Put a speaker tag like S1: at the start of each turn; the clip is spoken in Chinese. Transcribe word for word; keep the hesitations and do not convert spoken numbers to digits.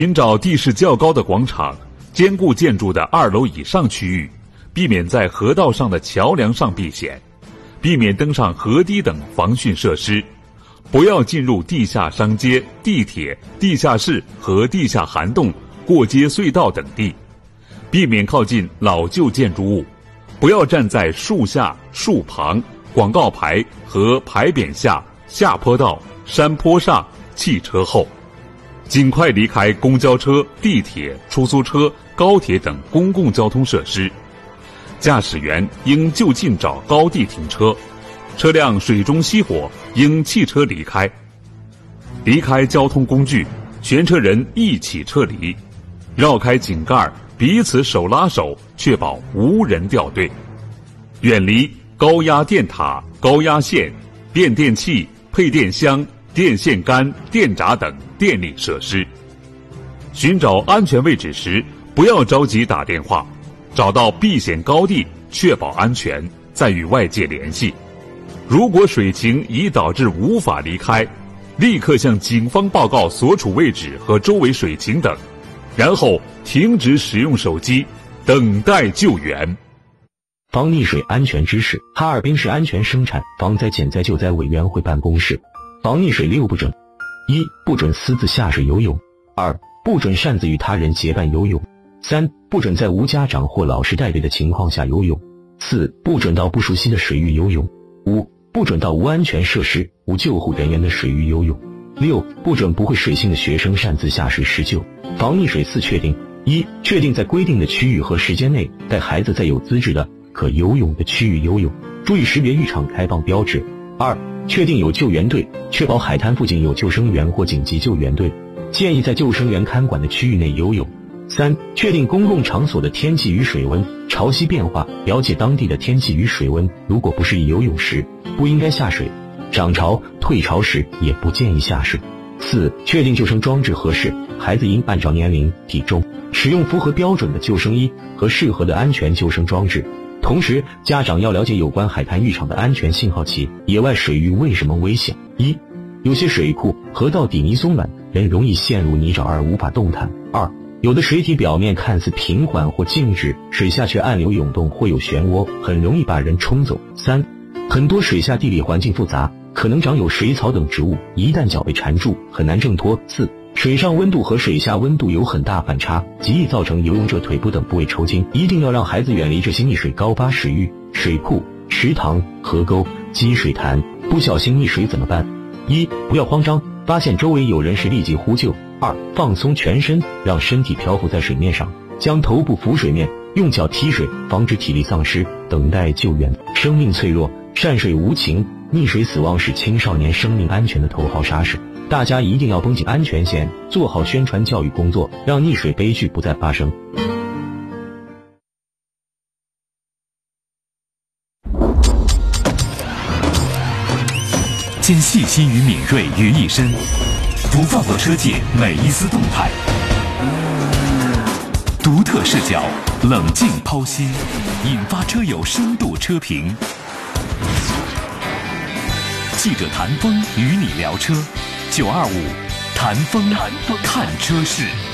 S1: 寻找地势较高的广场、坚固建筑的二楼以上区域，避免在河道上的桥梁上避险，避免登上河堤等防汛设施，不要进入地下商街、地铁、地下室和地下涵洞、过街隧道等地，避免靠近老旧建筑物，不要站在树下、树旁、广告牌和牌匾下、下坡道、山坡上、汽车后，尽快离开公交车、地铁、出租车、高铁等公共交通设施。驾驶员应就近找高地停车，车辆水中熄火应弃车离开。离开交通工具，全车人一起撤离，绕开井盖，彼此手拉手，确保无人掉队。远离高压电塔、高压线、变电器、配电箱、电线杆、电闸等电力设施。寻找安全位置时，不要着急打电话，找到避险高地，确保安全，再与外界联系。如果水情已导致无法离开，立刻向警方报告所处位置和周围水情等，然后停止使用手机，等待救援。
S2: 防溺水安全知识：哈尔滨市安全生产防灾减灾救灾委员会办公室。防溺水六不准：一、不准私自下水游泳；二、不准擅自与他人结伴游泳；三、不准在无家长或老师带队的情况下游泳；四、不准到不熟悉的水域游泳；五、不准到无安全设施、无救护人员的水域游泳；六、不准不会水性的学生擅自下水施救。防溺水四确定：一、确定在规定的区域和时间内带孩子在有资质的可游泳的区域游泳，注意识别浴场开放标志。二、确定有救援队，确保海滩附近有救生员或紧急救援队，建议在救生员看管的区域内游泳。三、确定公共场所的天气与水温，潮汐变化，了解当地的天气与水温，如果不适宜游泳时，不应该下水；涨潮、退潮时也不建议下水。四、确定救生装置合适，孩子应按照年龄、体重，使用符合标准的救生衣和适合的安全救生装置。同时，家长要了解有关海滩浴场的安全信号器。野外水域为什么危险？一、有些水库、河道底泥松软，人容易陷入泥沼而无法动弹。二、有的水体表面看似平缓或静止，水下却暗流涌动或有漩涡，很容易把人冲走。三、很多水下地理环境复杂，可能长有水草等植物，一旦脚被缠住，很难挣脱。四、水上温度和水下温度有很大反差，极易造成游泳者腿部等部位抽筋，一定要让孩子远离这些溺水高发水域、水库、池塘、河沟、积水潭。不小心溺水怎么办？一、不要慌张，发现周围有人时立即呼救。二、放松全身，让身体漂浮在水面上，将头部浮水面，用脚踢水，防止体力丧失，等待救援。生命脆弱，善水无情，溺水死亡是青少年生命安全的头号杀手。大家一定要绷紧安全线，做好宣传教育工作，让溺水悲剧不再发生。
S3: 将细心与敏锐于一身，不放过车界每一丝动态，独特视角，冷静剖析，引发车友深度车评。记者谭峰与你聊车，九二五谈风看车事。